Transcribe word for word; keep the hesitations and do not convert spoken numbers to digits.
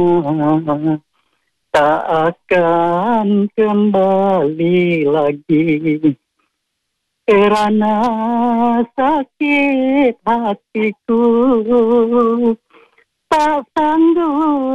tak akan kembali lagi kerana sakit hatiku tak sanggup